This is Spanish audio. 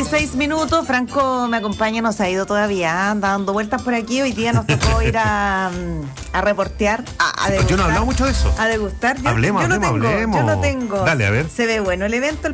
8:26. Franco me acompaña, no se ha ido todavía, anda dando vueltas por aquí. Hoy día nos tocó ir a reportear, a degustar. Yo no he hablado mucho de eso. A degustar. Hablemos. Yo lo tengo. Dale, a ver. Se ve bueno el evento.